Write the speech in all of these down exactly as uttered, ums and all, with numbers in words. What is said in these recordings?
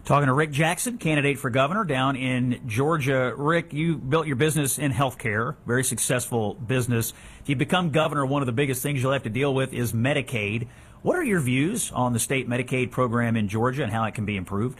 Talking to Rick Jackson, candidate for governor down in Georgia. Rick, you built your business in healthcare, very successful business. If you become governor, one of the biggest things you'll have to deal with is Medicaid. What are your views on the state Medicaid program in Georgia and how it can be improved?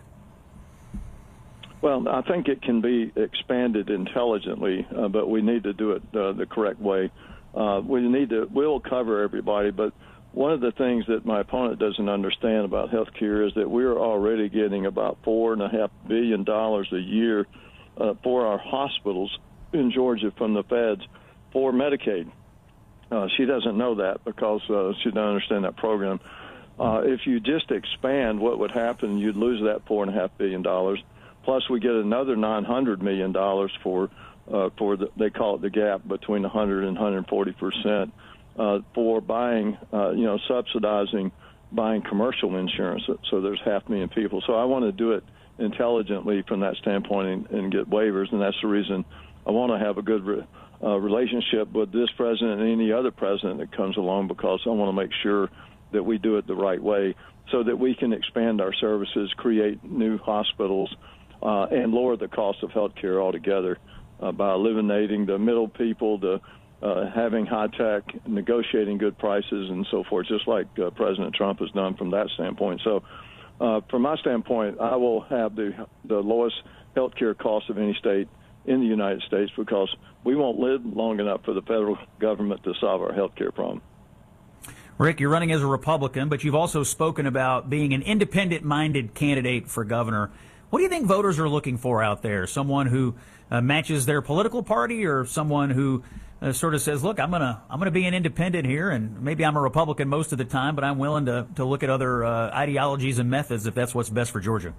Well, I think it can be expanded intelligently, uh, but we need to do it uh, the correct way. Uh, we need to, we'll cover everybody, but one of the things that my opponent doesn't understand about health care is that we're already getting about four and a half billion dollars a year uh, for our hospitals in Georgia from the feds for Medicaid. Uh, she doesn't know that because uh, she doesn't understand that program. Uh, if you just expand, what would happen? You'd lose that four and a half billion dollars. Plus, we get another nine hundred million dollars for uh, for the, they call it the gap between one hundred and one hundred forty percent. Uh, for buying, uh, you know, subsidizing buying commercial insurance. So there's half a million people. So I want to do it intelligently from that standpoint and, and get waivers, and that's the reason I want to have a good re- uh, relationship with this president and any other president that comes along, because I want to make sure that we do it the right way so that we can expand our services, create new hospitals, uh, and lower the cost of health care altogether uh, by eliminating the middle people, the Uh, having high tech, negotiating good prices, and so forth, just like uh, President Trump has done from that standpoint. So, uh, from my standpoint, I will have the the lowest health care cost of any state in the United States, because we won't live long enough for the federal government to solve our health care problem. Rick, you're running as a Republican, but you've also spoken about being an independent-minded candidate for governor. What do you think voters are looking for out there? Someone who uh, matches their political party, or someone who Uh, sort of says, look, I'm going to I'm gonna be an independent here, and maybe I'm a Republican most of the time, but I'm willing to, to look at other uh, ideologies and methods if that's what's best for Georgia?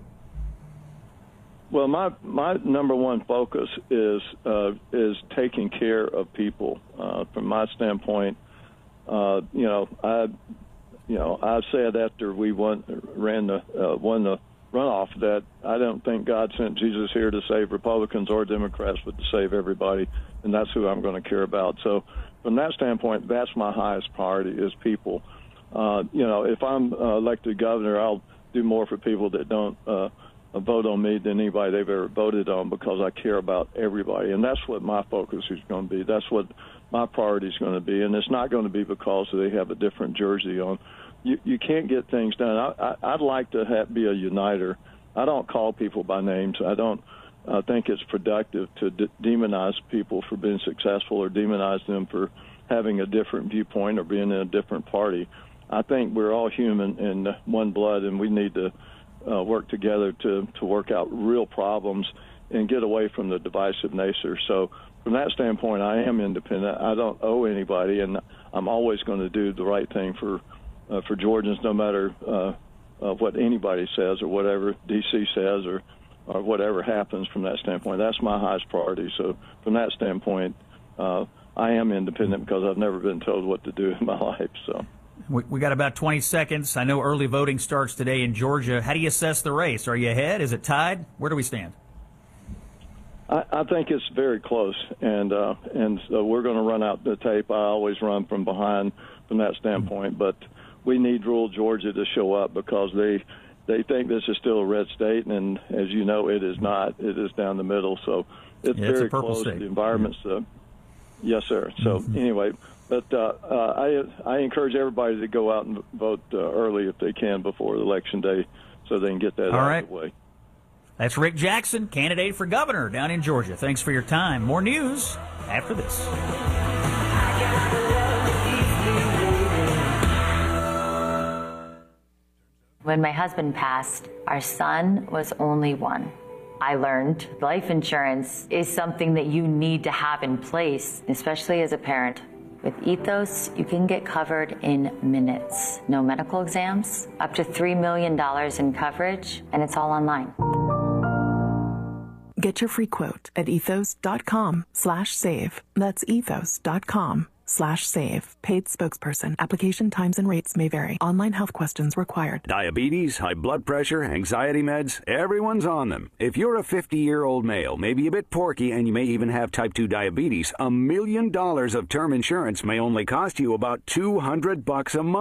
Well, my my number one focus is uh, is taking care of people. Uh, from my standpoint, uh, you know, I you know I said after we won ran the uh, won the runoff that I don't think God sent Jesus here to save Republicans or Democrats, but to save everybody, and that's who I'm going to care about. So from that standpoint, that's my highest priority is people. Uh, you know, if I'm uh, elected governor, I'll do more for people that don't uh, vote on me than anybody they've ever voted on, because I care about everybody, and that's what my focus is going to be. That's what my priority is going to be, and it's not going to be because they have a different jersey on. You, you can't get things done. I, I, I'd like to have, be a uniter. I don't call people by names. I don't uh, think it's productive to de- demonize people for being successful or demonize them for having a different viewpoint or being in a different party. I think we're all human in one blood, and we need to uh, work together to, to work out real problems and get away from the divisive nature. So from that standpoint, I am independent. I don't owe anybody, and I'm always going to do the right thing for Uh, for Georgians, no matter uh, uh, what anybody says or whatever D C says or, or whatever happens from that standpoint. That's my highest priority. So from that standpoint, uh, I am independent because I've never been told what to do in my life. So we, we got about twenty seconds. I know early voting starts today in Georgia. How do you assess the race? Are you ahead? Is it tied? Where do we stand? I, I think it's very close, and uh, and so we're going to run out the tape. I always run from behind from that standpoint, but we need rural Georgia to show up, because they they think this is still a red state, and as you know, it is not. It is down the middle, so it's yeah, very it's close. State. The environment's, uh, yes, sir. So mm-hmm. anyway, but uh, uh, I I encourage everybody to go out and vote uh, early if they can before election day, so they can get that All out right. of the way. That's Rick Jackson, candidate for governor down in Georgia. Thanks for your time. More news after this. When my husband passed, our son was only one. I learned life insurance is something that you need to have in place, especially as a parent. With Ethos, you can get covered in minutes. No medical exams, up to three million dollars in coverage, and it's all online. Get your free quote at ethos.com slash save. That's ethos.com slash save. Paid spokesperson. Application times and rates may vary. Online health questions required. Diabetes, high blood pressure, anxiety meds, everyone's on them. If you're a fifty-year-old male, maybe a bit porky, and you may even have type two diabetes, a million dollars of term insurance may only cost you about two hundred bucks a month.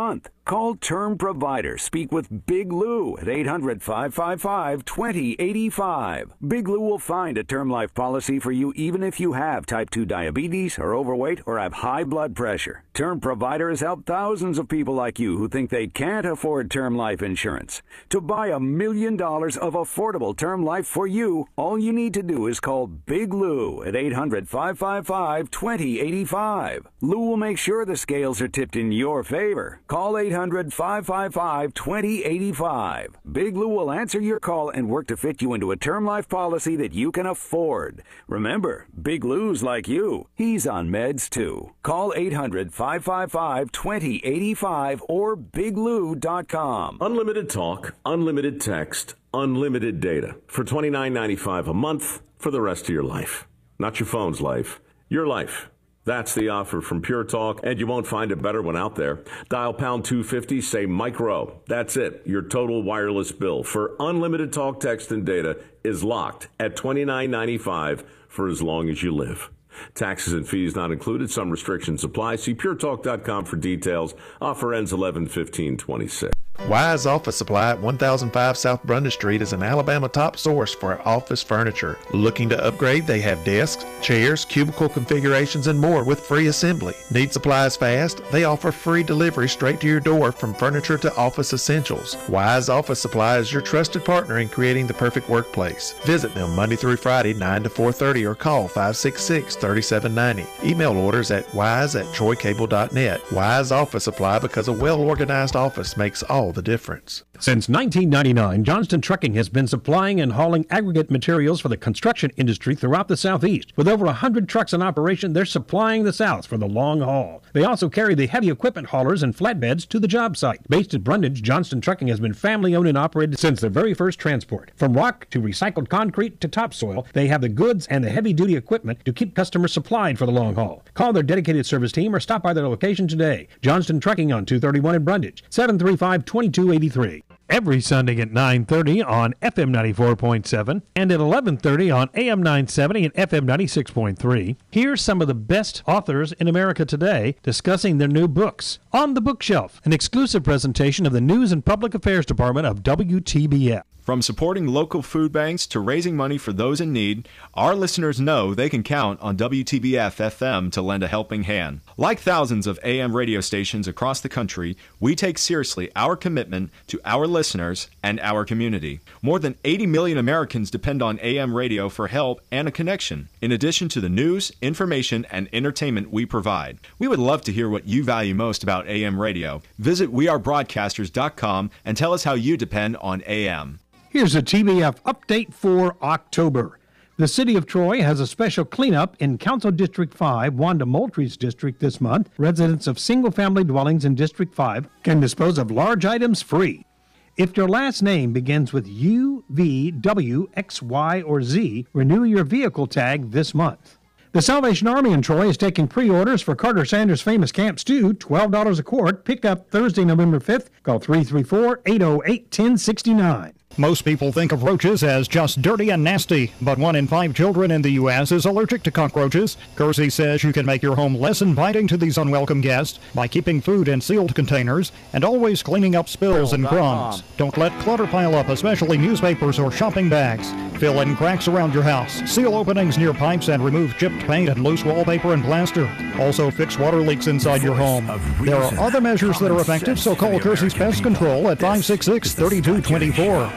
Call Term Provider. Speak with Big Lou at eight hundred, five five five, two zero eight five. Big Lou will find a term life policy for you even if you have type two diabetes, are overweight, or have high blood pressure. Term Provider has helped thousands of people like you who think they can't afford term life insurance. To buy a million dollars of affordable term life for you, all you need to do is call Big Lou at eight hundred, five five five, two zero eight five. Lou will make sure the scales are tipped in your favor. Call eight hundred, five five five, two zero eight five. Big Lou will answer your call and work to fit you into a term life policy that you can afford. Remember, Big Lou's like you. He's on meds too. Call eight hundred, five five five, two zero eight five or big lou dot com. Unlimited talk, unlimited text, unlimited data for twenty-nine ninety-five a month for the rest of your life. Not your phone's life, your life. That's the offer from Pure Talk, and you won't find a better one out there. Dial pound two fifty, say micro. That's it. Your total wireless bill for unlimited talk, text, and data is locked at twenty-nine ninety-five for as long as you live. Taxes and fees not included. Some restrictions apply. See pure talk dot com for details. Offer ends eleven fifteen twenty-six. Wise Office Supply at one thousand five South Brundage Street is an Alabama top source for office furniture. Looking to upgrade? They have desks, chairs, cubicle configurations, and more with free assembly. Need supplies fast? They offer free delivery straight to your door from furniture to office essentials. Wise Office Supply is your trusted partner in creating the perfect workplace. Visit them Monday through Friday, nine to four thirty, or call five six six, three seven nine zero. Email orders at wise at troy cable dot net. Wise Office Supply, because a well-organized office makes all the difference. Since nineteen ninety-nine, Johnston Trucking has been supplying and hauling aggregate materials for the construction industry throughout the Southeast. With over one hundred trucks in operation, they're supplying the South for the long haul. They also carry the heavy equipment haulers and flatbeds to the job site. Based at Brundage, Johnston Trucking has been family-owned and operated since their very first transport. From rock to recycled concrete to topsoil, they have the goods and the heavy-duty equipment to keep customers supplied for the long haul. Call their dedicated service team or stop by their location today. Johnston Trucking on two thirty-one in Brundage, seven three five, two two eight three. Every Sunday at nine thirty on F M ninety-four point seven and at eleven thirty on A M nine seventy and F M ninety-six point three. Here's some of the best authors in America today discussing their new books. On the Bookshelf, an exclusive presentation of the News and Public Affairs Department of W T B F. From supporting local food banks to raising money for those in need, our listeners know they can count on W T B F F M to lend a helping hand. Like thousands of A M radio stations across the country, we take seriously our commitment to our listeners and our community. More than eighty million Americans depend on A M radio for help and a connection, in addition to the news, information, and entertainment we provide. We would love to hear what you value most about A M radio. Visit we are broadcasters dot com and tell us how you depend on A M. Here's a T B F update for October. The City of Troy has a special cleanup in Council District five, Wanda Moultrie's district this month. Residents of single-family dwellings in District five can dispose of large items free. If your last name begins with U, V, W, X, Y, or Z, renew your vehicle tag this month. The Salvation Army in Troy is taking pre-orders for Carter Sanders' famous Camp Stew, twelve dollars a quart. Pick up Thursday, November fifth. Call three three four, eight oh eight, one oh six nine. Most people think of roaches as just dirty and nasty, but one in five children in the U S is allergic to cockroaches. Kersey says you can make your home less inviting to these unwelcome guests by keeping food in sealed containers and always cleaning up spills and crumbs. Don't let clutter pile up, especially newspapers or shopping bags. Fill in cracks around your house, seal openings near pipes, and remove chipped paint and loose wallpaper and plaster. Also fix water leaks inside your home. There are other measures that are effective, so call Kersey's Pest Control at five six six, three two two four.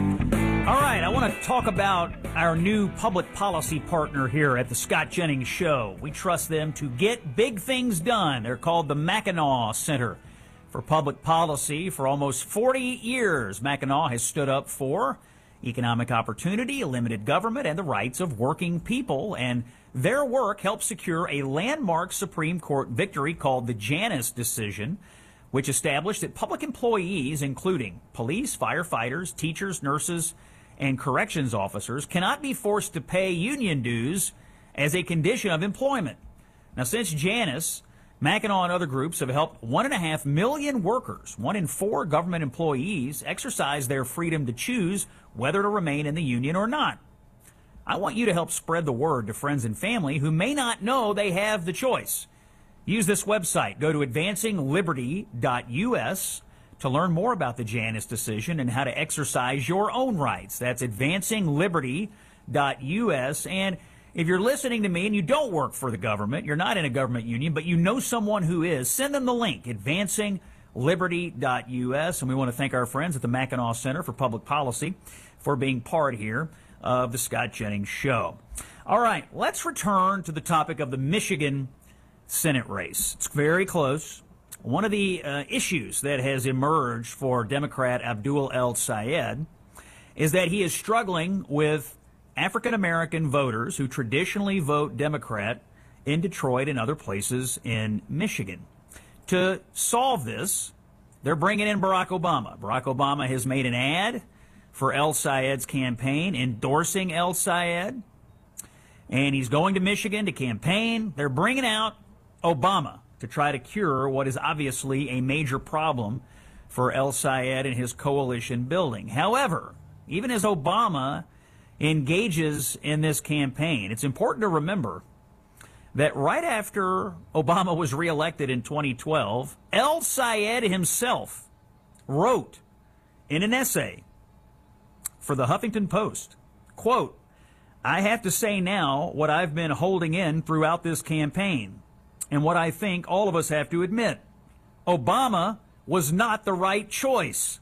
All right, I want to talk about our new public policy partner here at the Scott Jennings Show. We trust them to get big things done. They're called the Mackinac Center for Public Policy. For almost forty years, Mackinac has stood up for economic opportunity, limited government, and the rights of working people. And their work helped secure a landmark Supreme Court victory called the Janus decision, which established that public employees, including police, firefighters, teachers, nurses, and corrections officers, cannot be forced to pay union dues as a condition of employment. Now, since Janus, Mackinac and other groups have helped one and a half million workers, one in four government employees, exercise their freedom to choose whether to remain in the union or not. I want you to help spread the word to friends and family who may not know they have the choice. Use this website. Go to advancing liberty dot U S to learn more about the Janus decision and how to exercise your own rights. That's advancing liberty dot U S. And if you're listening to me and you don't work for the government, you're not in a government union, but you know someone who is, send them the link, advancing liberty dot U S. And we want to thank our friends at the Mackinac Center for Public Policy for being part here of the Scott Jennings Show. All right, let's return to the topic of the Michigan Senate race. It's very close. One of the uh, issues that has emerged for Democrat Abdul El-Sayed is that he is struggling with African-American voters who traditionally vote Democrat in Detroit and other places in Michigan. To solve this, they're bringing in Barack Obama. Barack Obama has made an ad for El-Sayed's campaign, endorsing El-Sayed, and he's going to Michigan to campaign. They're bringing out Obama to try to cure what is obviously a major problem for El-Sayed and his coalition building. However, even as Obama engages in this campaign, it's important to remember that right after Obama was reelected in twenty twelve, El-Sayed himself wrote in an essay for the Huffington Post, quote, "I have to say now what I've been holding in throughout this campaign, and what I think all of us have to admit. Obama was not the right choice.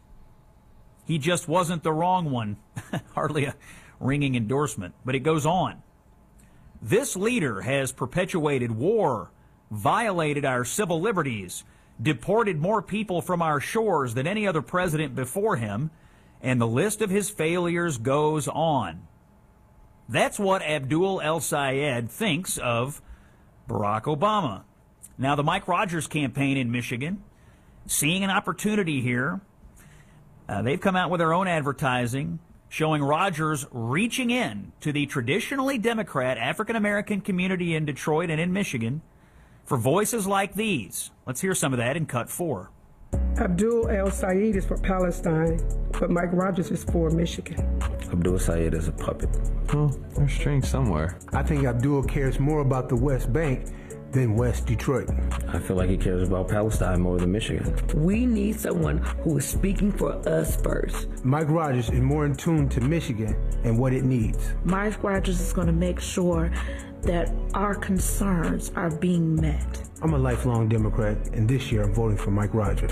He just wasn't the wrong one." Hardly a ringing endorsement, but it goes on. "This leader has perpetuated war, violated our civil liberties, deported more people from our shores than any other president before him, and the list of his failures goes on." That's what Abdul El-Sayed thinks of Barack Obama. Now, the Mike Rogers campaign in Michigan, seeing an opportunity here, uh, they've come out with their own advertising showing Rogers reaching in to the traditionally Democrat African-American community in Detroit and in Michigan for voices like these. Let's hear some of that in cut four. Abdul El-Sayed is for Palestine, but Mike Rogers is for Michigan. Abdul Sayed is a puppet. Well, there's strings somewhere. I think Abdul cares more about the West Bank than West Detroit. I feel like he cares about Palestine more than Michigan. We need someone who is speaking for us first. Mike Rogers is more in tune to Michigan and what it needs. Mike Rogers is going to make sure that our concerns are being met. I'm a lifelong Democrat, and this year I'm voting for Mike Rogers.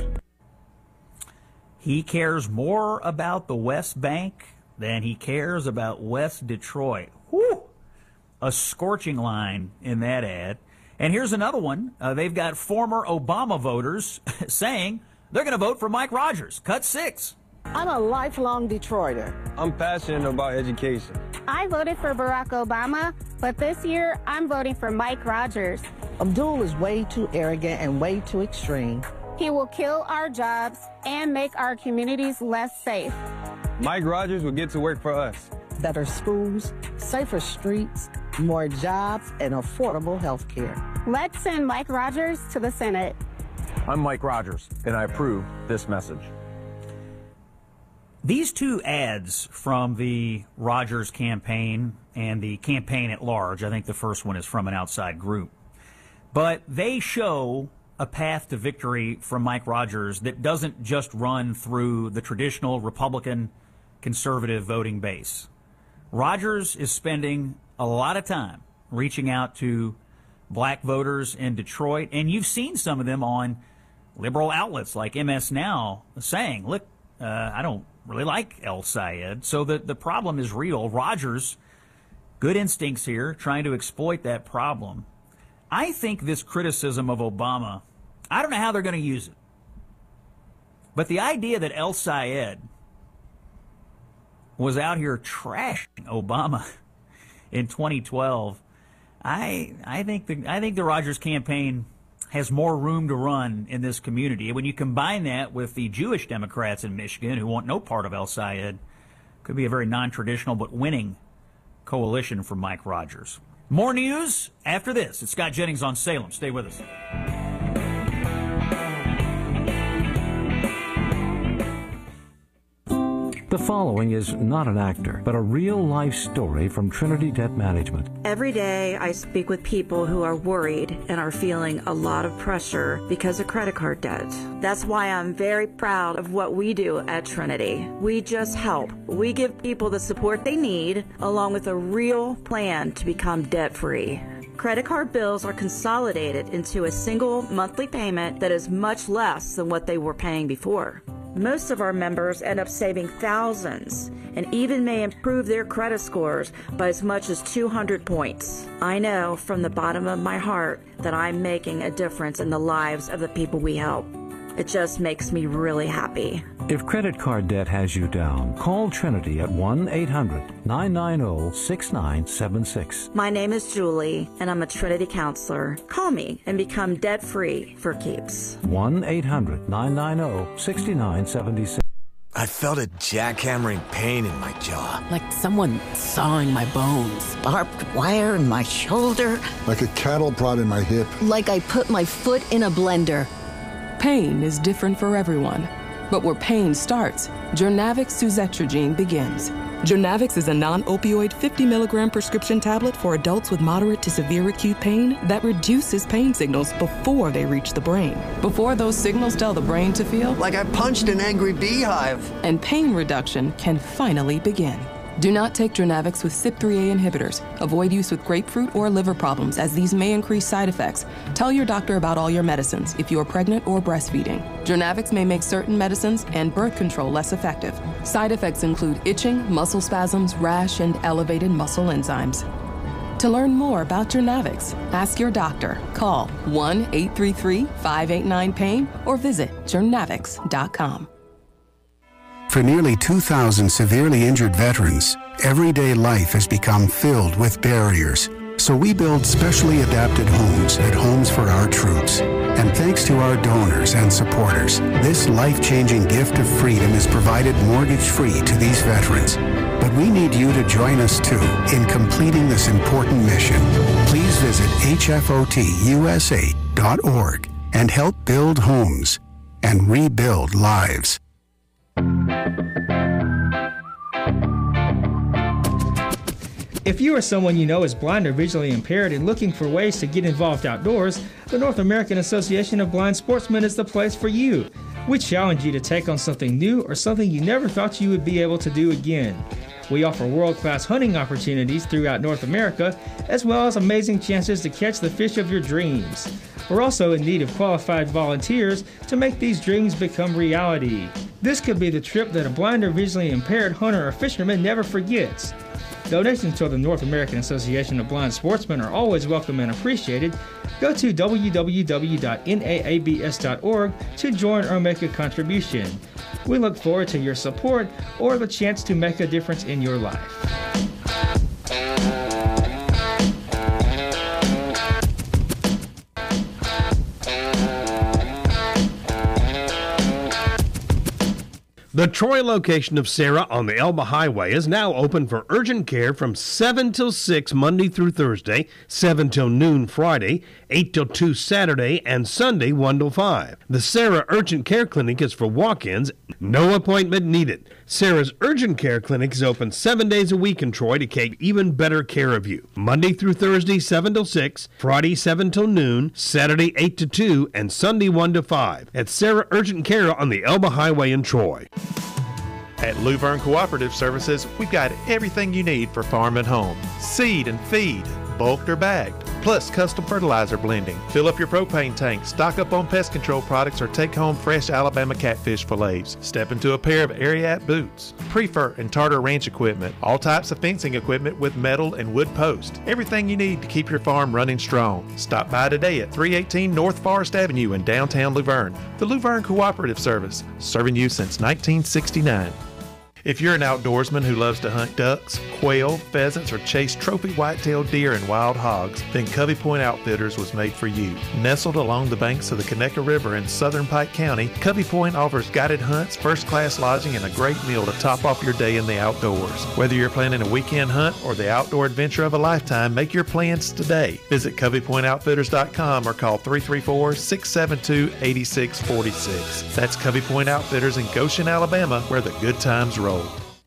He cares more about the West Bank than he cares about West Detroit. Whew! A scorching line in that ad. And here's another one. Uh, they've got former Obama voters saying they're going to vote for Mike Rogers. Cut six. I'm a lifelong Detroiter. I'm passionate about education. I voted for Barack Obama, but this year I'm voting for Mike Rogers. Abdul is way too arrogant and way too extreme. He will kill our jobs and make our communities less safe. Mike Rogers will get to work for us. Better schools, safer streets, more jobs, and affordable health care. Let's send Mike Rogers to the Senate. I'm Mike Rogers, and I approve this message. These two ads from the Rogers campaign and the campaign at large, I think the first one is from an outside group, but they show a path to victory from Mike Rogers that doesn't just run through the traditional Republican conservative voting base. Rogers is spending a lot of time reaching out to black voters in Detroit, and you've seen some of them on liberal outlets like M S Now saying, look, uh, I don't really like El-Sayed. So the, the problem is real. Rogers, good instincts here, trying to exploit that problem. I think this criticism of Obama, I don't know how they're going to use it, but the idea that El-Sayed was out here trashing Obama in twenty twelve, I I think the I think the Rogers campaign has more room to run in this community. When you combine that with the Jewish Democrats in Michigan who want no part of El-Sayed, could be a very non-traditional but winning coalition for Mike Rogers. More news after this. It's Scott Jennings on Salem. Stay with us. The following is not an actor, but a real-life story from Trinity Debt Management. Every day I speak with people who are worried and are feeling a lot of pressure because of credit card debt. That's why I'm very proud of what we do at Trinity. We just help. We give people the support they need, along with a real plan to become debt-free. Credit card bills are consolidated into a single monthly payment that is much less than what they were paying before. Most of our members end up saving thousands and even may improve their credit scores by as much as two hundred points. I know from the bottom of my heart that I'm making a difference in the lives of the people we help. It just makes me really happy. If credit card debt has you down, call Trinity at one eight hundred nine nine zero six nine seven six. My name is Julie, and I'm a Trinity counselor. Call me and become debt-free for keeps. one eight hundred nine nine zero six nine seven six. I felt a jackhammering pain in my jaw. Like someone sawing my bones. Barbed wire in my shoulder. Like a cattle prod in my hip. Like I put my foot in a blender. Pain is different for everyone, but where pain starts, Journavx suzetrigine begins. Journavx is a non-opioid fifty milligram prescription tablet for adults with moderate to severe acute pain that reduces pain signals before they reach the brain. Before those signals tell the brain to feel like I punched an angry beehive. And pain reduction can finally begin. Do not take Journavx with C Y P three A inhibitors. Avoid use with grapefruit or liver problems, as these may increase side effects. Tell your doctor about all your medicines if you are pregnant or breastfeeding. Journavx may make certain medicines and birth control less effective. Side effects include itching, muscle spasms, rash, and elevated muscle enzymes. To learn more about Journavx, ask your doctor. Call one eight three three five eight nine pain or visit journavx dot com. For nearly two thousand severely injured veterans, everyday life has become filled with barriers. So we build specially adapted homes at Homes for Our Troops. And thanks to our donors and supporters, this life-changing gift of freedom is provided mortgage-free to these veterans. But we need you to join us too in completing this important mission. Please visit H F O T U S A dot org and help build homes and rebuild lives. If you or someone you know is blind or visually impaired and looking for ways to get involved outdoors, the North American Association of Blind Sportsmen is the place for you. We challenge you to take on something new or something you never thought you would be able to do again. We offer world-class hunting opportunities throughout North America, as well as amazing chances to catch the fish of your dreams. We're also in need of qualified volunteers to make these dreams become reality. This could be the trip that a blind or visually impaired hunter or fisherman never forgets. Donations to the North American Association of Blind Sportsmen are always welcome and appreciated. Go to w w w dot n a a b s dot org to join or make a contribution. We look forward to your support or the chance to make a difference in your life. The Troy location of Sarah on the Elba Highway is now open for urgent care from seven till six Monday through Thursday, seven till noon Friday, eight till two Saturday, and Sunday one till five. The Sarah Urgent Care Clinic is for walk-ins, no appointment needed. Sarah's Urgent Care Clinic is open seven days a week in Troy to take even better care of you. Monday through Thursday, seven till six, Friday, seven till noon, Saturday, eight to two, and Sunday, one to five. At Sarah Urgent Care on the Elba Highway in Troy. At Luverne Cooperative Services, we've got everything you need for farm and home. Seed and feed, bulked or bagged, plus custom fertilizer blending. Fill up your propane tank, stock up on pest control products, or take home fresh Alabama catfish fillets. Step into a pair of Ariat boots, Prefer and Tartar Ranch equipment, all types of fencing equipment with metal and wood posts. Everything you need to keep your farm running strong. Stop by today at three eighteen North Forest Avenue in downtown Luverne. The Luverne Cooperative Service, serving you since nineteen sixty-nine. If you're an outdoorsman who loves to hunt ducks, quail, pheasants, or chase trophy white-tailed deer and wild hogs, then Covey Point Outfitters was made for you. Nestled along the banks of the Conecuh River in southern Pike County, Covey Point offers guided hunts, first-class lodging, and a great meal to top off your day in the outdoors. Whether you're planning a weekend hunt or the outdoor adventure of a lifetime, make your plans today. Visit Covey Point Outfitters dot com or call three three four, six seven two, eight six four six. That's Covey Point Outfitters in Goshen, Alabama, where the good times roll.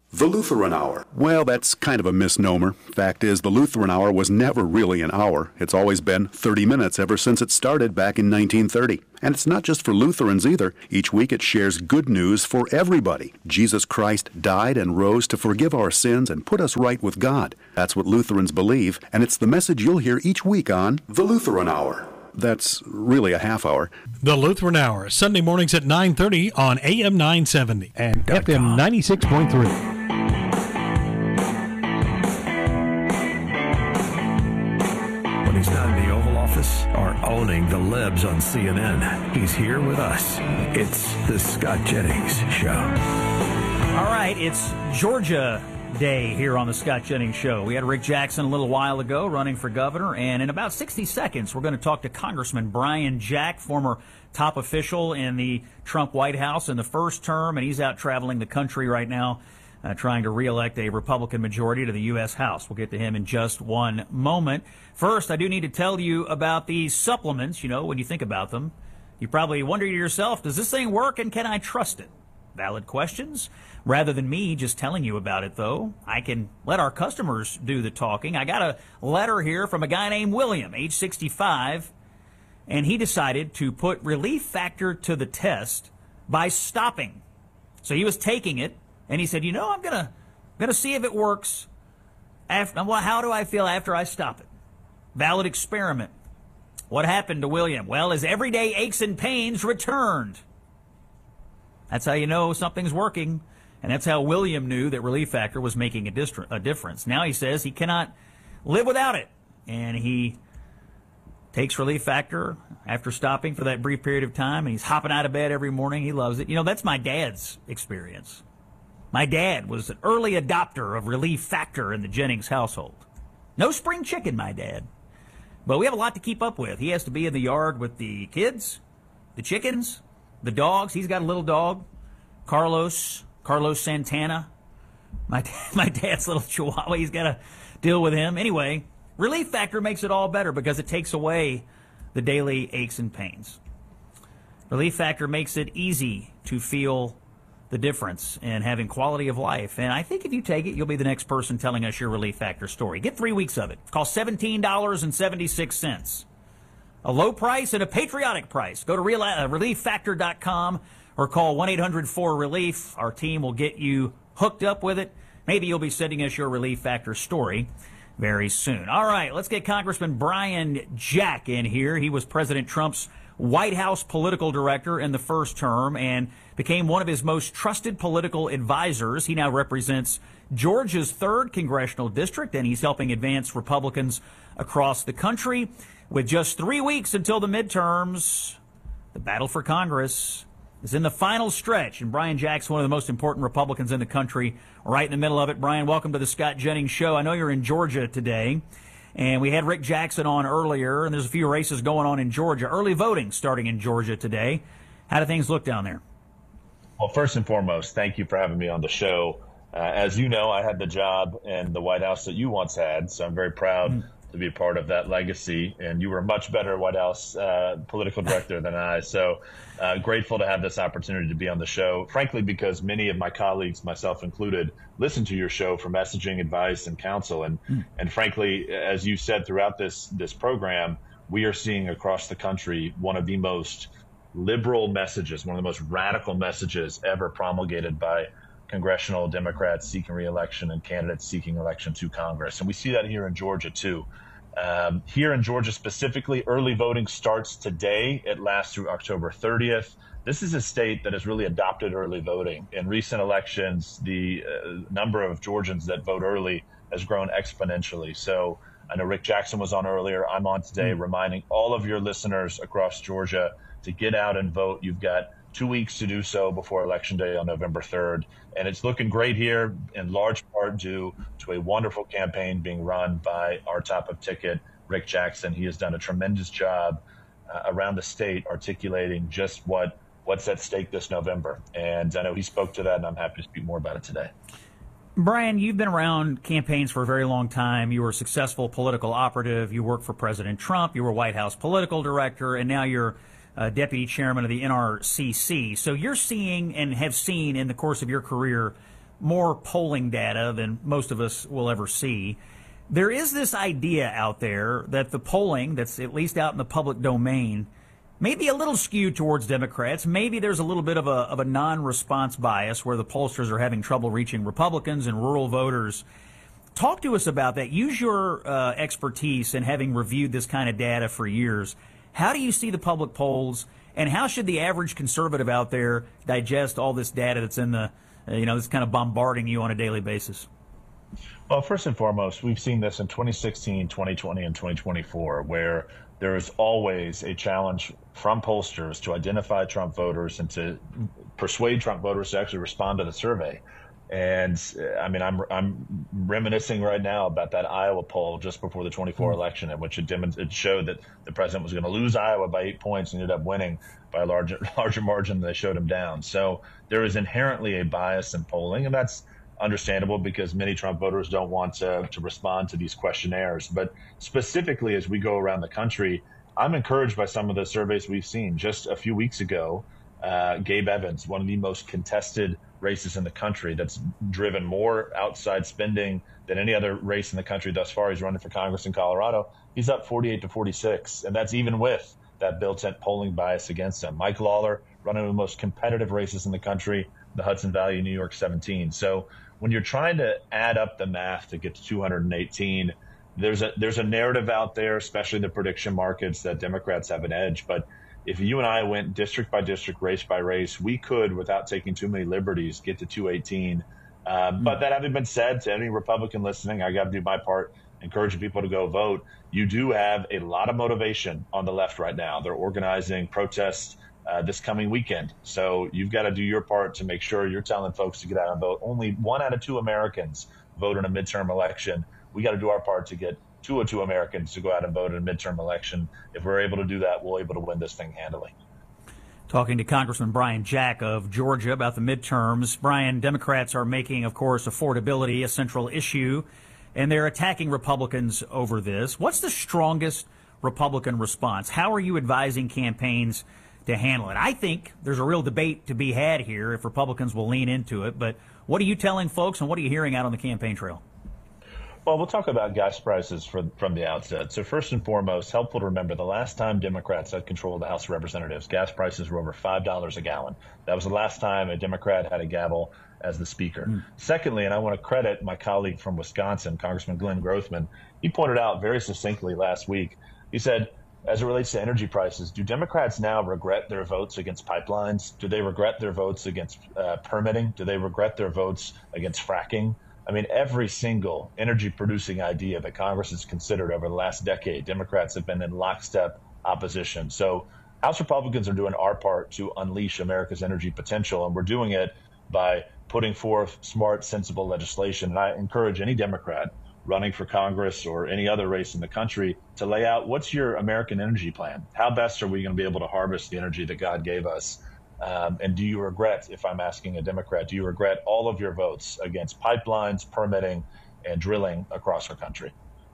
The Lutheran Hour. Well, that's kind of a misnomer. Fact is, the Lutheran Hour was never really an hour. It's always been thirty minutes ever since it started back in nineteen thirty. And it's not just for Lutherans either. Each week it shares good news for everybody. Jesus Christ died and rose to forgive our sins and put us right with God. That's what Lutherans believe, and it's the message you'll hear each week on The Lutheran Hour. That's really a half hour. The Lutheran Hour, Sunday mornings at nine thirty on A M nine seventy and F M ninety-six point three. When he's not in the Oval Office or owning the libs on C N N, he's here with us. It's the Scott Jennings Show. All right, it's Georgia Day here on the Scott Jennings Show. We had Rick Jackson a little while ago running for governor, and in about sixty seconds, we're going to talk to Congressman Brian Jack, former top official in the Trump White House in the first term, and he's out traveling the country right now uh, trying to reelect a Republican majority to the U S House. We'll get to him in just one moment. First, I do need to tell you about these supplements. You know, when you think about them, you probably wonder to yourself, does this thing work and can I trust it? Valid questions. Rather than me just telling you about it, though, I can let our customers do the talking. I got a letter here from a guy named William, age sixty-five, and he decided to put Relief Factor to the test by stopping. So he was taking it, and he said, you know, I'm going to gonna see if it works. After, well, how do I feel after I stop it? Valid experiment. What happened to William? Well, his everyday aches and pains returned. That's how you know something's working. And that's how William knew that Relief Factor was making a, distri- a difference. Now he says he cannot live without it. And he takes Relief Factor after stopping for that brief period of time, and he's hopping out of bed every morning. He loves it. You know, that's my dad's experience. My dad was an early adopter of Relief Factor in the Jennings household. No spring chicken, my dad. But we have a lot to keep up with. He has to be in the yard with the kids, the chickens, the dogs. He's got a little dog, Carlos. Carlos Santana, my my dad's little chihuahua. He's got to deal with him. Anyway, Relief Factor makes it all better because it takes away the daily aches and pains. Relief Factor makes it easy to feel the difference in having quality of life. And I think if you take it, you'll be the next person telling us your Relief Factor story. Get three weeks of it. It costs seventeen dollars and seventy-six cents. A low price and a patriotic price. Go to real, uh, relief factor dot com. Or call one eight hundred four relief. Our team will get you hooked up with it. Maybe you'll be sending us your Relief Factor story very soon. All right, let's get Congressman Brian Jack in here. He was President Trump's White House political director in the first term and became one of his most trusted political advisors. He now represents Georgia's third congressional district, and he's helping advance Republicans across the country. With just three weeks until the midterms, the battle for Congress is in the final stretch, and Brian Jack's one of the most important Republicans in the country, right in the middle of it. Brian, welcome to the Scott Jennings Show. I know you're in Georgia today, and we had Rick Jackson on earlier, and there's a few races going on in Georgia. Early voting starting in Georgia today. How do things look down there? Well, first and foremost, thank you for having me on the show. Uh, as you know, I had the job in the White House that you once had, so I'm very proud mm. to be a part of that legacy, and you were a much better White House uh, political director than I. So uh, grateful to have this opportunity to be on the show, frankly, because many of my colleagues, myself included, listen to your show for messaging, advice, and counsel. And mm. and frankly, as you said throughout this this program, we are seeing across the country one of the most liberal messages, one of the most radical messages ever promulgated by congressional Democrats seeking re-election and candidates seeking election to Congress. And we see that here in Georgia, too. Um, here in Georgia specifically, early voting starts today. It lasts through October thirtieth. This is a state that has really adopted early voting. In recent elections, the uh, number of Georgians that vote early has grown exponentially. So I know Rick Jackson was on earlier. I'm on today mm-hmm. reminding all of your listeners across Georgia to get out and vote. You've got two weeks to do so before Election Day on November third. And it's looking great here, in large part due to a wonderful campaign being run by our top of ticket, Rick Jackson. He has done a tremendous job uh, around the state articulating just what what's at stake this November. And I know he spoke to that, and I'm happy to speak more about it today. Brian, you've been around campaigns for a very long time. You were a successful political operative. You worked for President Trump. You were White House political director, and now you're Uh, deputy chairman of the N R C C. So you're seeing and have seen in the course of your career more polling data than most of us will ever see. There is this idea out there that the polling that's at least out in the public domain may be a little skewed towards Democrats. Maybe there's a little bit of a, of a non-response bias where the pollsters are having trouble reaching Republicans and rural voters. Talk to us about that. Use your uh, expertise in having reviewed this kind of data for years. How do you see the public polls, and how should the average conservative out there digest all this data that's in the, uh, you know, that's kind of bombarding you on a daily basis? Well, first and foremost, we've seen this in twenty sixteen, twenty twenty, and twenty twenty-four, where there is always a challenge from pollsters to identify Trump voters and to persuade Trump voters to actually respond to the survey. And I mean, I'm I'm reminiscing right now about that Iowa poll just before the twenty-four mm-hmm. election, in which it, dem- it showed that the president was going to lose Iowa by eight points and ended up winning by a larger larger margin than they showed him down. So there is inherently a bias in polling, and that's understandable because many Trump voters don't want to, to respond to these questionnaires. But specifically, as we go around the country, I'm encouraged by some of the surveys we've seen. Just a few weeks ago, uh, Gabe Evans, one of the most contested races in the country, that's driven more outside spending than any other race in the country thus far. He's running for Congress in Colorado. He's up forty-eight to forty-six, and that's even with that built-in polling bias against him. Mike Lawler, running one of the most competitive races in the country, the Hudson Valley, New York seventeen. So when you're trying to add up the math to get to two hundred eighteen, there's a there's a narrative out there, especially in the prediction markets, that Democrats have an edge. But if you and I went district by district, race by race, we could, without taking too many liberties, get to two eighteen. Uh, mm-hmm. But that having been said, to any Republican listening, I got to do my part, encouraging people to go vote. You do have a lot of motivation on the left right now. They're organizing protests Uh, this coming weekend. So you've got to do your part to make sure you're telling folks to get out and vote. Only one out of two Americans vote in a midterm election. We got to do our part to get two or two Americans to go out and vote in a midterm election. If we're able to do that, we'll be able to win this thing handily. Talking to Congressman Brian Jack of Georgia about the midterms. Brian, Democrats are making, of course, affordability a central issue, and they're attacking Republicans over this. What's the strongest Republican response? How are you advising campaigns to handle it? I think there's a real debate to be had here if Republicans will lean into it. But what are you telling folks, and what are you hearing out on the campaign trail? Well, we'll talk about gas prices for, from the outset. So first and foremost, helpful to remember the last time Democrats had control of the House of Representatives, gas prices were over five dollars a gallon. That was the last time a Democrat had a gavel as the speaker. Mm. Secondly, and I want to credit my colleague from Wisconsin, Congressman Glenn Grothman, he pointed out very succinctly last week, he said, as it relates to energy prices, do Democrats now regret their votes against pipelines? Do they regret their votes against uh, permitting? Do they regret their votes against fracking? I mean, every single energy-producing idea that Congress has considered over the last decade, Democrats have been in lockstep opposition. So House Republicans are doing our part to unleash America's energy potential, and we're doing it by putting forth smart, sensible legislation. And I encourage any Democrat running for Congress or any other race in the country to lay out, what's your American energy plan? How best are we going to be able to harvest the energy that God gave us? Um, and do you regret, if I'm asking a Democrat, do you regret all of your votes against pipelines, permitting, and drilling across our country?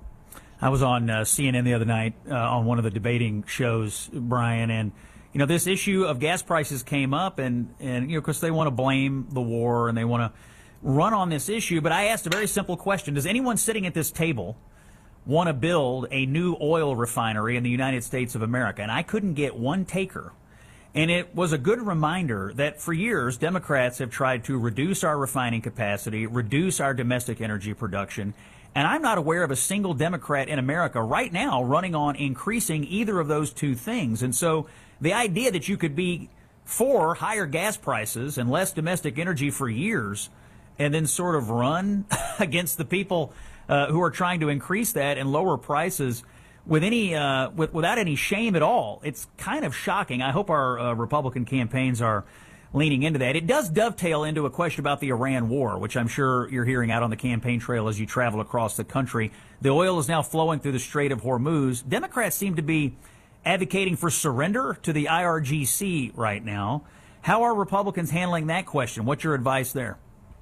I was on uh, C N N the other night uh, on one of the debating shows, Brian, and you know, this issue of gas prices came up, and, and you know, because they want to blame the war and they want to run on this issue. But I asked a very simple question. Does anyone sitting at this table want to build a new oil refinery in the United States of America? And I couldn't get one taker. And it was a good reminder that for years, Democrats have tried to reduce our refining capacity, reduce our domestic energy production. And I'm not aware of a single Democrat in America right now running on increasing either of those two things. And so the idea that you could be for higher gas prices and less domestic energy for years and then sort of run against the people uh, who are trying to increase that and lower prices with any uh, with, without any shame at all, it's kind of shocking. I hope our uh, Republican campaigns are leaning into that. It does dovetail into a question about the Iran war, which I'm sure you're hearing out on the campaign trail as you travel across the country. The oil is now flowing through the Strait of Hormuz. Democrats seem to be advocating for surrender to the I R G C right now. How are Republicans handling that question? What's your advice there?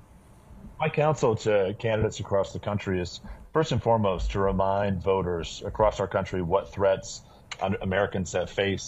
My counsel to candidates across the country is, first and foremost, to remind voters across our country what threats Americans have faced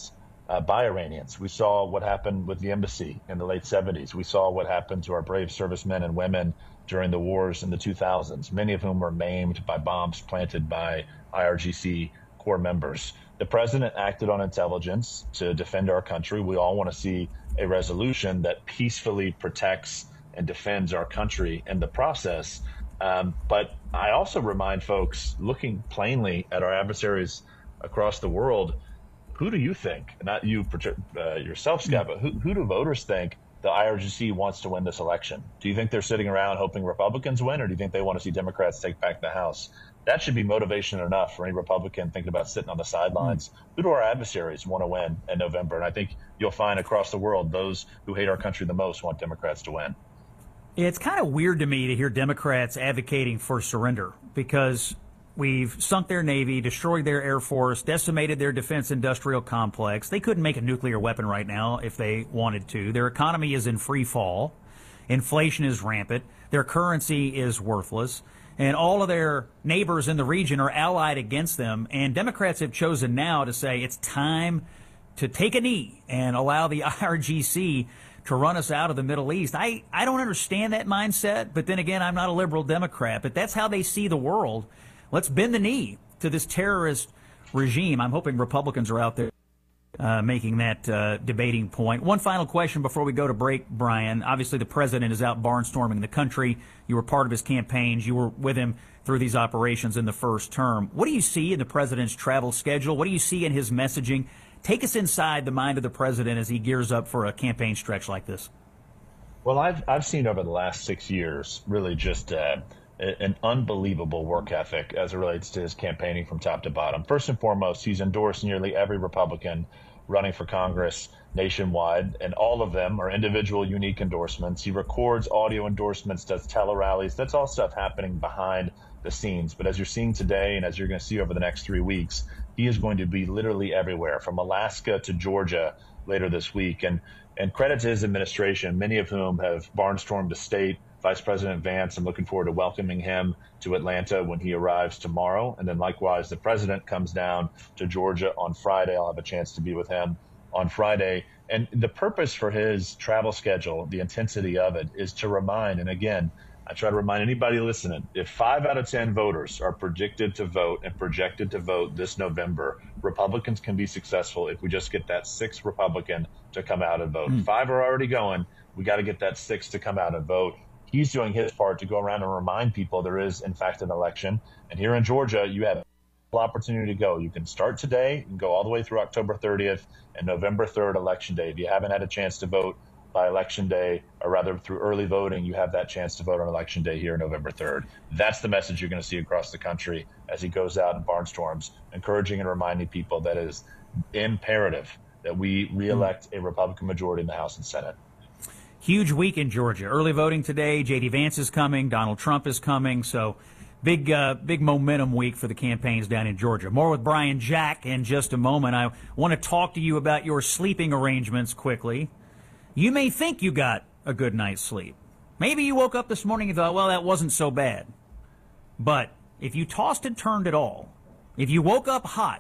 uh, by Iranians. We saw what happened with the embassy in the late seventies. We saw what happened to our brave servicemen and women during the wars in the two thousands, many of whom were maimed by bombs planted by I R G C core members. The president acted on intelligence to defend our country. We all want to see a resolution that peacefully protects and defends our country in the process. Um, but I also remind folks, looking plainly at our adversaries across the world, who do you think, not you uh, yourself, Scott, but who, who do voters think the I R G C wants to win this election? Do you think they're sitting around hoping Republicans win, or do you think they want to see Democrats take back the House? That should be motivation enough for any Republican thinking about sitting on the sidelines. Mm. Who do our adversaries want to win in November? And I think you'll find across the world, those who hate our country the most want Democrats to win. It's kind of weird to me to hear Democrats advocating for surrender, because we've sunk their Navy, destroyed their Air Force, decimated their defense industrial complex. They couldn't make a nuclear weapon right now if they wanted to. Their economy is in free fall. Inflation is rampant. Their currency is worthless. And all of their neighbors in the region are allied against them. And Democrats have chosen now to say it's time to take a knee and allow the I R G C to run us out of the Middle East. I, I don't understand that mindset, but then again, I'm not a liberal Democrat, but that's how they see the world. Let's bend the knee to this terrorist regime. I'm hoping Republicans are out there uh, making that uh, debating point. One final question before we go to break, Brian. Obviously, the president is out barnstorming the country. You were part of his campaigns. You were with him through these operations in the first term. What do you see in the president's travel schedule? What do you see in his messaging? Take us inside the mind of the president as he gears up for a campaign stretch like this. Well, I've I've seen over the last six years really just uh, an unbelievable work ethic as it relates to his campaigning from top to bottom. First and foremost, he's endorsed nearly every Republican running for Congress nationwide, and all of them are individual, unique endorsements. He records audio endorsements, does tele-rallies. That's all stuff happening behind the scenes. But as you're seeing today, and as you're going to see over the next three weeks, he is going to be literally everywhere, from Alaska to Georgia later this week. And and credit to his administration, many of whom have barnstormed the state. Vice President Vance, I'm looking forward to welcoming him to Atlanta when he arrives tomorrow. And then likewise, the president comes down to Georgia on Friday. I'll have a chance to be with him on Friday. And the purpose for his travel schedule, the intensity of it, is to remind, and again, I try to remind anybody listening, if five out of ten voters are predicted to vote and projected to vote this November, Republicans can be successful if we just get that sixth Republican to come out and vote. Mm. Five are already going. We got to get that sixth to come out and vote. He's doing his part to go around and remind people there is, in fact, an election. And here in Georgia, you have an opportunity to go. You can start today and go all the way through October thirtieth and November third, Election Day. If you haven't had a chance to vote by Election Day, or rather through early voting, you have that chance to vote on Election Day here, November third. That's the message you're going to see across the country as he goes out and barnstorms, encouraging and reminding people that it is imperative that we reelect a Republican majority in the House and Senate. Huge week in Georgia. Early voting today. J D. Vance is coming. Donald Trump is coming. So big, uh, big momentum week for the campaigns down in Georgia. More with Brian Jack in just a moment. I want to talk to you about your sleeping arrangements quickly. You may think you got a good night's sleep. Maybe you woke up this morning and thought, well, that wasn't so bad. But if you tossed and turned at all, if you woke up hot,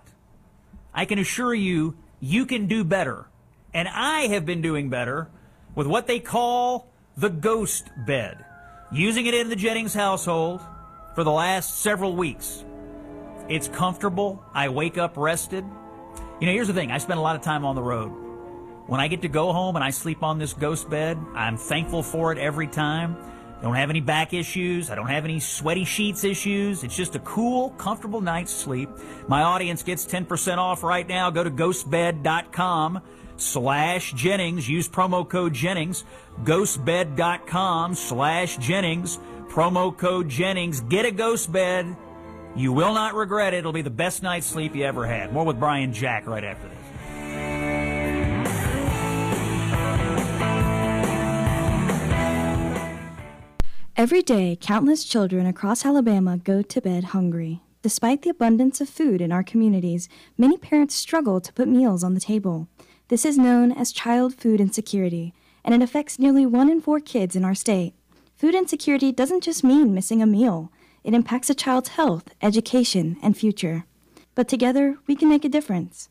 I can assure you, you can do better. And I have been doing better with what they call the ghost bed, using it in the Jennings household for the last several weeks. It's comfortable. I wake up rested. You know, here's the thing. I spend a lot of time on the road. When I get to go home and I sleep on this ghost bed, I'm thankful for it every time. I don't have any back issues. I don't have any sweaty sheets issues. It's just a cool, comfortable night's sleep. My audience gets ten percent off right now. Go to ghostbed.com slash Jennings. Use promo code Jennings. Ghostbed.com slash Jennings. Promo code Jennings. Get a ghost bed. You will not regret it. It'll be the best night's sleep you ever had. More with Brian Jack right after this. Every day, countless children across Alabama go to bed hungry. Despite the abundance of food in our communities, many parents struggle to put meals on the table. This is known as child food insecurity, and it affects nearly one in four kids in our state. Food insecurity doesn't just mean missing a meal. It impacts a child's health, education, and future. But together, we can make a difference.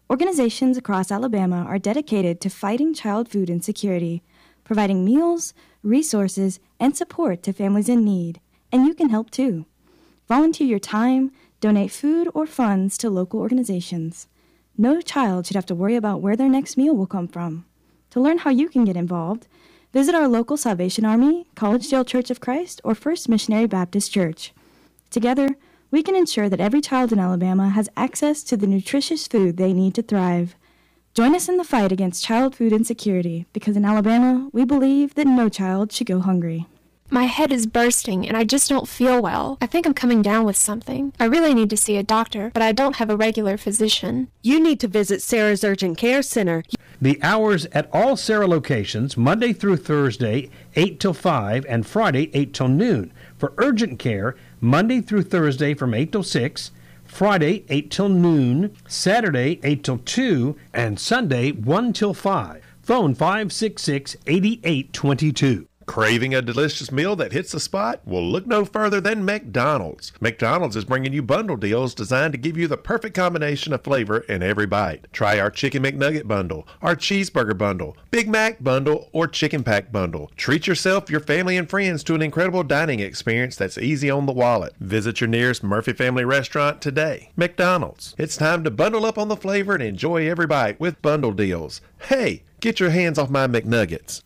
Organizations across Alabama are dedicated to fighting child food insecurity, providing meals, resources, and support to families in need. And you can help too. Volunteer your time, donate food or funds to local organizations. No child should have to worry about where their next meal will come from. To learn how you can get involved, visit our local Salvation Army, Collegedale Church of Christ, or First Missionary Baptist Church. Together, we can ensure that every child in Alabama has access to the nutritious food they need to thrive. Join us in the fight against child food insecurity, because in Alabama, we believe that no child should go hungry. My head is bursting and I just don't feel well. I think I'm coming down with something. I really need to see a doctor, but I don't have a regular physician. You need to visit Sarah's Urgent Care Center. The hours at all Sarah locations, Monday through Thursday, eight till five, and Friday, eight till noon. For urgent care, Monday through Thursday from eight till six, Friday, eight till noon, Saturday, eight till two, and Sunday, one till five. Phone five six six, eight eight two two. Craving a delicious meal that hits the spot? Well, look no further than McDonald's. McDonald's is bringing you bundle deals designed to give you the perfect combination of flavor in every bite. Try our Chicken McNugget bundle, our Cheeseburger bundle, Big Mac bundle, or Chicken Pack bundle. Treat yourself, your family, and friends to an incredible dining experience that's easy on the wallet. Visit your nearest Murphy Family restaurant today. McDonald's. It's time to bundle up on the flavor and enjoy every bite with bundle deals. Hey, get your hands off my McNuggets.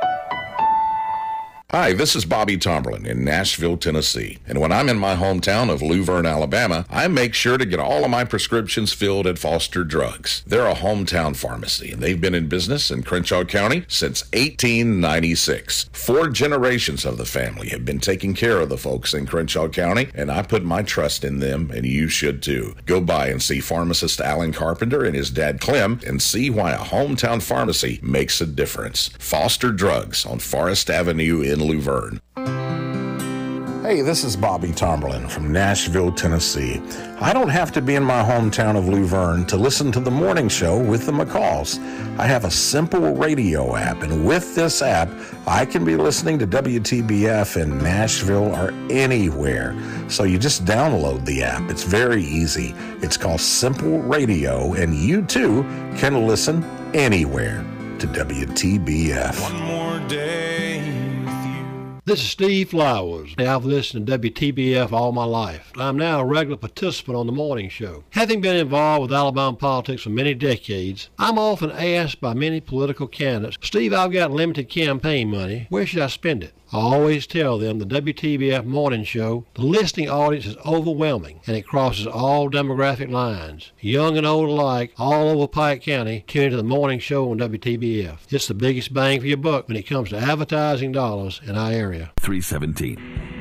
Hi, this is Bobby Tomberlin in Nashville, Tennessee. And when I'm in my hometown of Luverne, Alabama, I make sure to get all of my prescriptions filled at Foster Drugs. They're a hometown pharmacy, and they've been in business in Crenshaw County since eighteen ninety-six. Four generations of the family have been taking care of the folks in Crenshaw County, and I put my trust in them, and you should too. Go by and see pharmacist Alan Carpenter and his dad Clem and see why a hometown pharmacy makes a difference. Foster Drugs on Forest Avenue in Luverne. Hey, this is Bobby Tomberlin from Nashville, Tennessee. I don't have to be in my hometown of Luverne to listen to the morning show with the McCalls. I have a simple radio app, and with this app, I can be listening to W T B F in Nashville or anywhere. So you just download the app. It's very easy. It's called Simple Radio, and you too can listen anywhere to W T B F. One more day. This is Steve Flowers. I've listened to W T B F all my life. I'm now a regular participant on the morning show. Having been involved with Alabama politics for many decades, I'm often asked by many political candidates, Steve, I've got limited campaign money. Where should I spend it? I always tell them the W T B F morning show, the listening audience is overwhelming, and it crosses all demographic lines. Young and old alike, all over Pike County, tune into the morning show on W T B F. It's the biggest bang for your buck when it comes to advertising dollars in our area. three seventeen.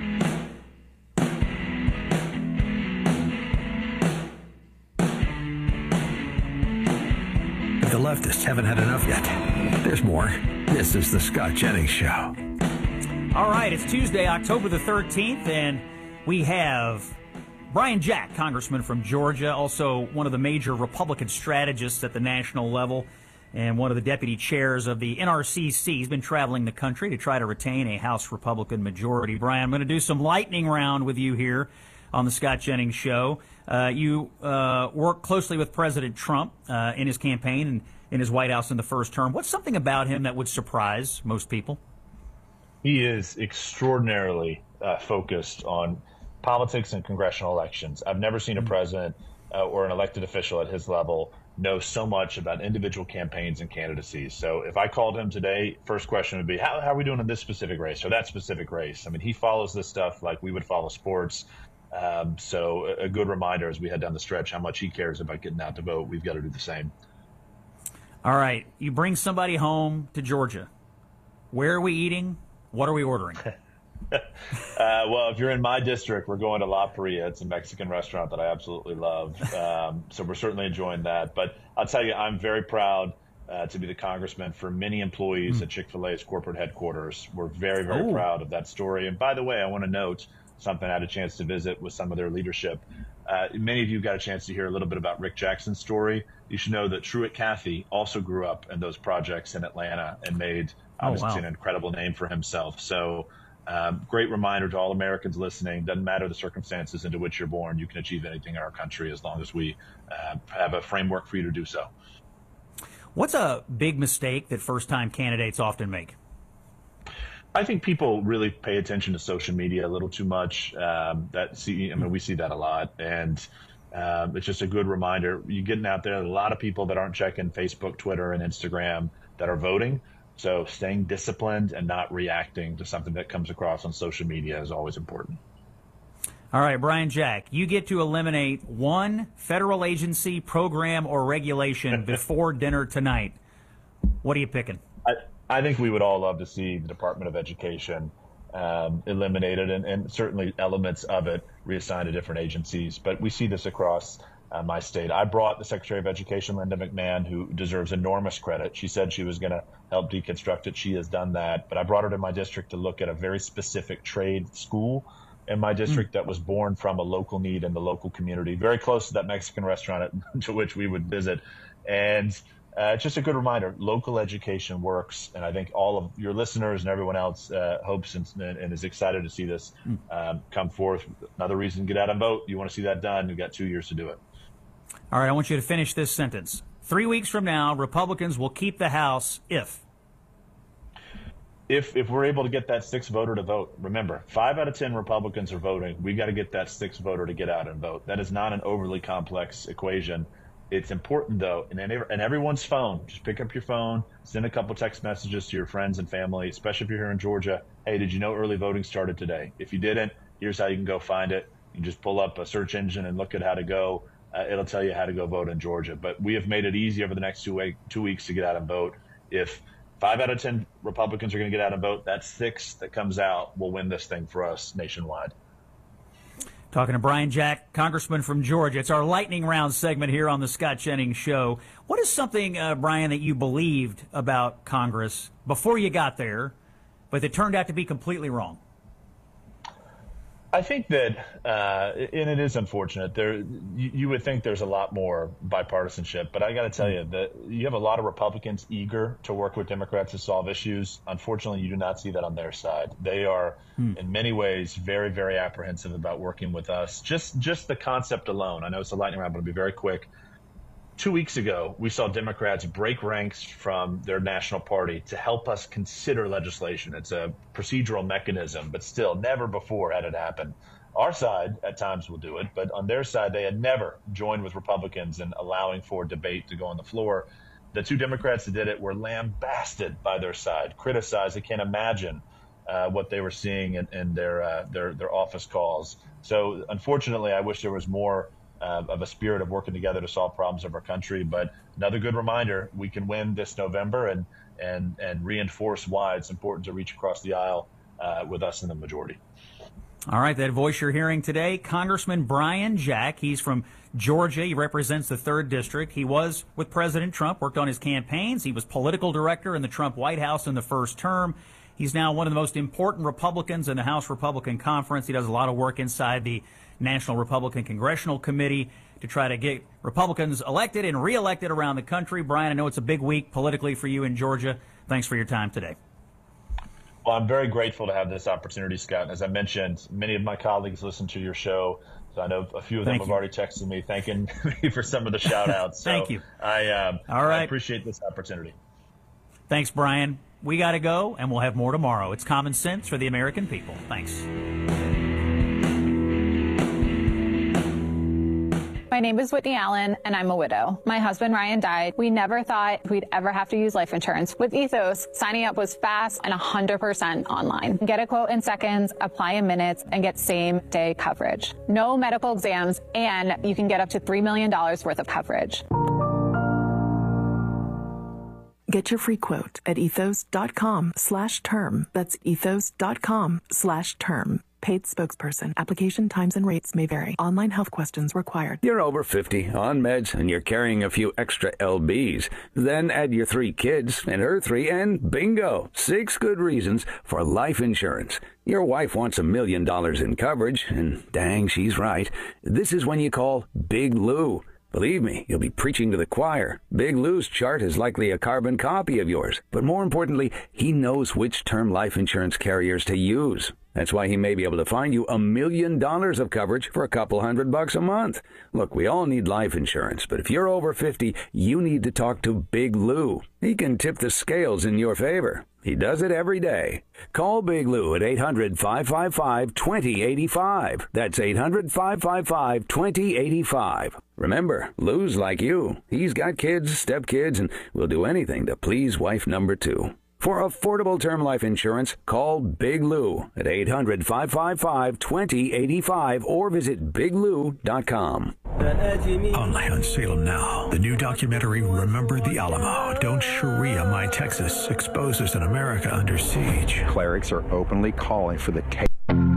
The leftists haven't had enough yet. There's more. This is the Scott Jennings Show. All right, it's Tuesday, October the thirteenth, and we have Brian Jack, congressman from Georgia, also one of the major Republican strategists at the national level, and one of the deputy chairs of the N R C C. He's been traveling the country to try to retain a House Republican majority. Brian, I'm going to do some lightning round with you here on the Scott Jennings Show. Uh, you uh, work closely with President Trump uh, in his campaign and in his White House in the first term. What's something about him that would surprise most people? He is extraordinarily uh, focused on politics and congressional elections. I've never seen a president uh, or an elected official at his level know so much about individual campaigns and candidacies. So if I called him today, first question would be, how, how are we doing in this specific race or that specific race? I mean, he follows this stuff like we would follow sports. Um, so a, a good reminder as we head down the stretch how much he cares about getting out to vote. We've got to do the same. All right. You bring somebody home to Georgia. Where are we eating? What are we ordering? uh, well, if you're in my district, we're going to La Paria. It's a Mexican restaurant that I absolutely love. Um, so we're certainly enjoying that. But I'll tell you, I'm very proud uh, to be the congressman for many employees mm. at Chick-fil-A's corporate headquarters. We're very, very oh. proud of that story. And by the way, I want to note something I had a chance to visit with some of their leadership. Uh, many of you got a chance to hear a little bit about Rick Jackson's story. You should know that Truett Cathy also grew up in those projects in Atlanta and made – obviously, oh, wow. an incredible name for himself. So uh, great reminder to all Americans listening, doesn't matter the circumstances into which you're born, you can achieve anything in our country as long as we uh, have a framework for you to do so. What's a big mistake that first-time candidates often make? I think people really pay attention to social media a little too much. Um, that see, I mean, we see that a lot, and um, it's just a good reminder. You're getting out there. A lot of people that aren't checking Facebook, Twitter, and Instagram that are voting. So staying disciplined and not reacting to something that comes across on social media is always important. All right, Brian Jack, you get to eliminate one federal agency, program, or regulation before dinner tonight. What are you picking? I, I think we would all love to see the Department of Education um, eliminated and, and certainly elements of it reassigned to different agencies. But we see this across uh, my state. I brought the Secretary of Education, Linda McMahon, who deserves enormous credit. She said she was going to help deconstruct it. She has done that. But I brought her to my district to look at a very specific trade school in my district mm. that was born from a local need in the local community, very close to that Mexican restaurant at, to which we would visit. And Uh, it's just a good reminder. Local education works, and I think all of your listeners and everyone else uh, hopes and, and is excited to see this um, come forth. Another reason, get out and vote. You want to see that done, you've got two years to do it. All right, I want you to finish this sentence. Three weeks from now, Republicans will keep the House if? If if we're able to get that sixth voter to vote. Remember, five out of ten Republicans are voting. We got to get that sixth voter to get out and vote. That is not an overly complex equation. It's important, though, and in everyone's phone, just pick up your phone, send a couple text messages to your friends and family, especially if you're here in Georgia. Hey, did you know early voting started today? If you didn't, here's how you can go find it. You just pull up a search engine and look at how to go. Uh, it'll tell you how to go vote in Georgia. But we have made it easy over the next two, week, two weeks to get out and vote. If five out of ten Republicans are going to get out and vote, that six that comes out will win this thing for us nationwide. Talking to Brian Jack, Congressman from Georgia. It's our lightning round segment here on the Scott Jennings Show. What is something, uh, Brian, that you believed about Congress before you got there, but that turned out to be completely wrong? I think that, uh, and it is unfortunate, there you, you would think there's a lot more bipartisanship, but I got to tell you that you have a lot of Republicans eager to work with Democrats to solve issues. Unfortunately, you do not see that on their side. They are, hmm. in many ways, very, very apprehensive about working with us. Just, just the concept alone. I know it's a lightning round, but it'll be very quick. Two weeks ago, we saw Democrats break ranks from their national party to help us consider legislation. It's a procedural mechanism, but still, never before had it happened. Our side, at times, will do it, but on their side, they had never joined with Republicans in allowing for debate to go on the floor. The two Democrats that did it were lambasted by their side, criticized. They can't imagine uh, what they were seeing in, in their, uh, their their office calls. So, unfortunately, I wish there was more Uh, of a spirit of working together to solve problems of our country. But another good reminder, we can win this November and and and reinforce why it's important to reach across the aisle uh, with us in the majority. All right, that voice you're hearing today, Congressman Brian Jack. He's from Georgia. He represents the third District. He was with President Trump, worked on his campaigns. He was political director in the Trump White House in the first term. He's now one of the most important Republicans in the House Republican Conference. He does a lot of work inside the National Republican Congressional Committee to try to get Republicans elected and reelected around the country. Brian, I know it's a big week politically for you in Georgia. Thanks for your time today. Well, I'm very grateful to have this opportunity, Scott. As I mentioned, many of my colleagues listen to your show, so I know a few of them Thank have you. already texted me thanking me for some of the shout-outs. So Thank you. I, um, All right. I appreciate this opportunity. Thanks, Brian. We got to go, and we'll have more tomorrow. It's common sense for the American people. Thanks. My name is Whitney Allen, and I'm a widow. My husband, Ryan, died. We never thought we'd ever have to use life insurance. With Ethos, signing up was fast and one hundred percent online. Get a quote in seconds, apply in minutes, and get same-day coverage. No medical exams, and you can get up to three million dollars worth of coverage. Get your free quote at ethos.com slash term. That's ethos.com slash term. Paid spokesperson. Application times and rates may vary. Online health questions required. You're over fifty, on meds, and you're carrying a few extra L Bs. Then add your three kids and her three, and bingo! Six good reasons for life insurance. Your wife wants a million dollars in coverage, and dang, she's right. This is when you call Big Lou. Believe me, you'll be preaching to the choir. Big Lou's chart is likely a carbon copy of yours. But more importantly, he knows which term life insurance carriers to use. That's why he may be able to find you a million dollars of coverage for a couple hundred bucks a month. Look, we all need life insurance, but if you're over fifty, you need to talk to Big Lou. He can tip the scales in your favor. He does it every day. Call Big Lou at eight hundred, five five five, two zero eight five. That's eight hundred, five five five, two zero eight five. Remember, Lou's like you. He's got kids, stepkids, and will do anything to please wife number two. For affordable term life insurance, call Big Lou at eight hundred, five five five, two zero eight five or visit big lou dot com. Only on Salem Now. The new documentary, Remember the Alamo. Don't Sharia My Texas, exposes an America under siege. Clerics are openly calling for the take.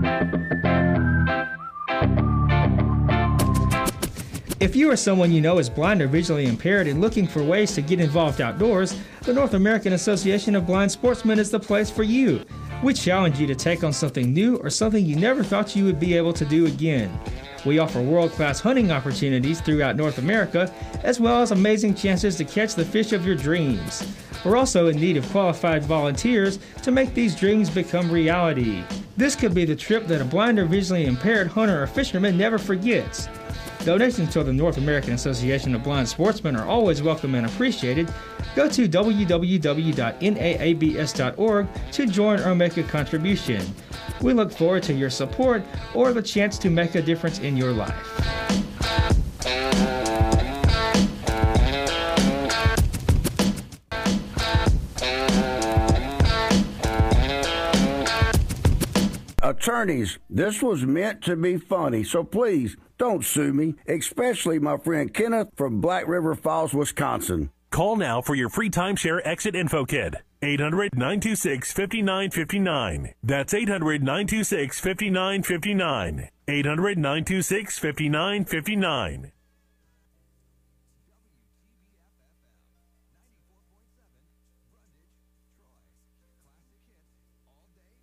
If you or someone you know is blind or visually impaired and looking for ways to get involved outdoors, the North American Association of Blind Sportsmen is the place for you. We challenge you to take on something new or something you never thought you would be able to do again. We offer world-class hunting opportunities throughout North America, as well as amazing chances to catch the fish of your dreams. We're also in need of qualified volunteers to make these dreams become reality. This could be the trip that a blind or visually impaired hunter or fisherman never forgets. Donations to the North American Association of Blind Sportsmen are always welcome and appreciated. Go to w w w dot n a a b s dot org to join or make a contribution. We look forward to your support or the chance to make a difference in your life. Attorneys, this was meant to be funny, so please don't sue me, especially my friend Kenneth from Black River Falls, Wisconsin. Call now for your free timeshare exit info kit. eight hundred, nine two six, five nine five nine. That's eight hundred, nine two six, five nine five nine. eight hundred, nine two six, five nine five nine.